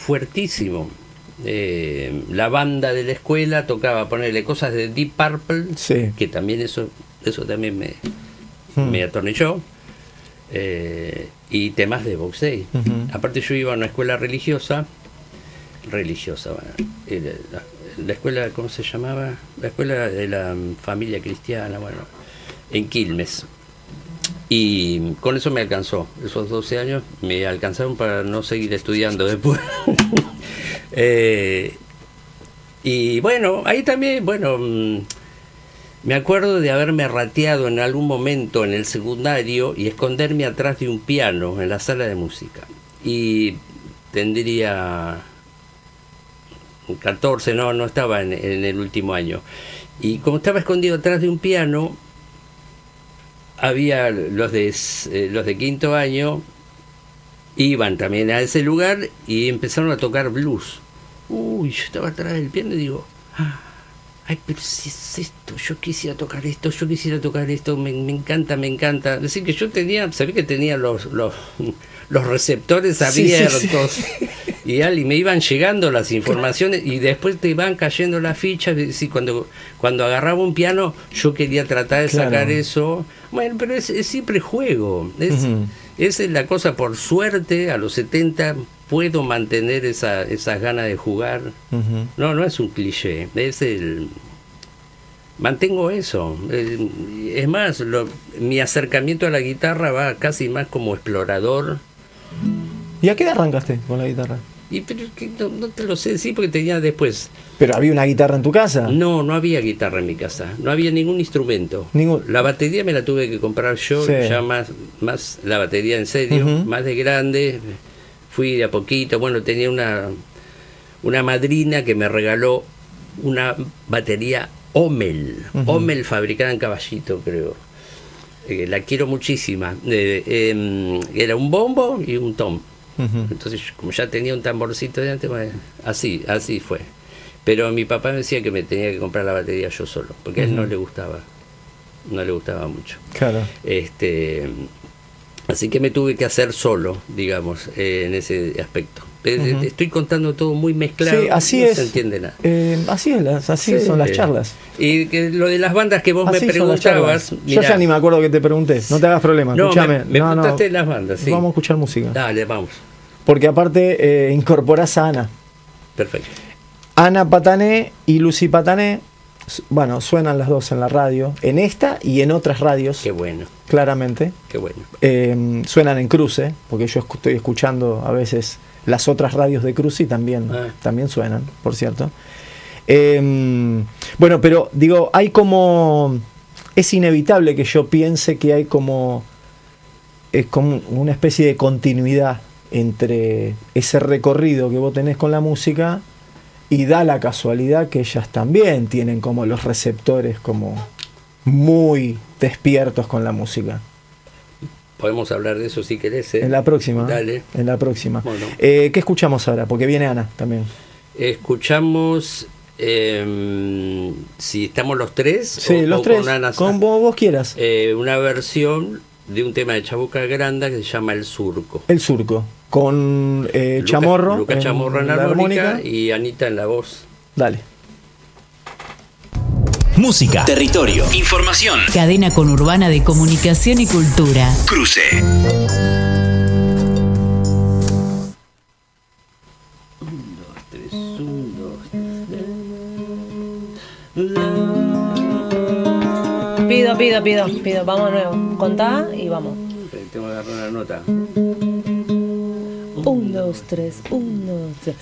fuertísimo. La banda de la escuela tocaba, ponerle cosas de Deep Purple, sí, que también eso también me atornilló, y temas de Box Day. Aparte yo iba a una escuela religiosa, bueno, la escuela, ¿cómo se llamaba? La escuela de la familia cristiana, bueno, en Quilmes. Y con eso me alcanzó, esos 12 años me alcanzaron para no seguir estudiando después. Y bueno, ahí también, bueno, me acuerdo de haberme rateado en algún momento en el secundario y esconderme atrás de un piano en la sala de música. Y tendría 14, no estaba en el último año. Y como estaba escondido atrás de un piano, había los de quinto año, iban también a ese lugar y empezaron a tocar blues. Uy, yo estaba atrás del piano y digo, ay, pero si es esto, yo quisiera tocar esto, me encanta. Es decir, que yo sabía que tenía los receptores abiertos, sí. Y me iban llegando las informaciones y después te van cayendo las fichas. Sí, cuando agarraba un piano yo quería tratar de sacar eso. Bueno, pero es siempre juego. Esa es la cosa, por suerte, a los 70 puedo mantener esas ganas de jugar. No es un cliché, mantengo eso. Es más, mi acercamiento a la guitarra va casi más como explorador. ¿Y a qué edad arrancaste con la guitarra? Pero que no te lo sé decir porque tenía después. ¿Pero había una guitarra en tu casa? No había guitarra en mi casa, no había ningún instrumento. La batería me la tuve que comprar yo, sí. Ya más la batería en serio, más de grande. Fui de a poquito. Bueno, tenía una madrina que me regaló una batería Hommel, Hommel fabricada en Caballito, creo. La quiero muchísima. Era un bombo y un tom. Entonces, como ya tenía un tamborcito de antes, bueno, así fue. Pero mi papá me decía que me tenía que comprar la batería yo solo, porque a él no le gustaba mucho. Claro. Así que me tuve que hacer solo, digamos, en ese aspecto. Estoy contando todo muy mezclado, sí, así no se entiende nada. Así son las charlas. Y que lo de las bandas que vos me preguntabas... Yo ya ni me acuerdo que te pregunté, no te hagas problema, escúchame. Me preguntaste de las bandas, sí. Vamos a escuchar música. Dale, vamos. Porque aparte incorporás a Ana. Perfecto. Ana Patané y Lucy Patané, bueno, suenan las dos en la radio, en esta y en otras radios. Qué bueno. Claramente. Qué bueno. Suenan en cruce, porque yo estoy escuchando a veces las otras radios de cruce y también suenan, por cierto. Bueno, pero digo, hay como... Es inevitable que yo piense que hay como... Es como una especie de continuidad entre ese recorrido que vos tenés con la música y da la casualidad que ellas también tienen como los receptores como muy despiertos con la música. Podemos hablar de eso si querés, ¿eh? En la próxima. Dale. En la próxima. Bueno. ¿Qué escuchamos ahora? Porque viene Ana también. Escuchamos... si estamos los tres, sí, los tres, con Ana, como vos quieras. Una versión de un tema de Chabuca Granda que se llama El Surco. El Surco, con Chamorro. Lucas Chamorro en la armónica y Anita en la voz. Dale. Música, territorio, información. Cadena conurbana de comunicación y cultura. Cruce. Pido. Vamos de nuevo. Contá y vamos. Tengo que agarrar una nota. 1, 2, 3, 1, 2, 3.